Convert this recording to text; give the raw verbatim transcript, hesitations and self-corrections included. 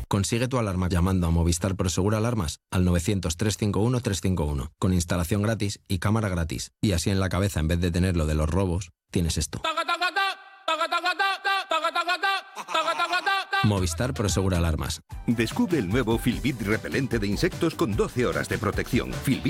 Consigue tu alarma llamando a Movistar Prosegur Alarmas al novecientos, trescientos cincuenta y uno, trescientos cincuenta y uno, con instalación gratis y cámara gratis. Y así en la cabeza, en vez de tener lo de los robos, tienes esto. Movistar Prosegur Alarmas. Descubre el nuevo Filbit repelente de insectos con doce horas de protección. Filbit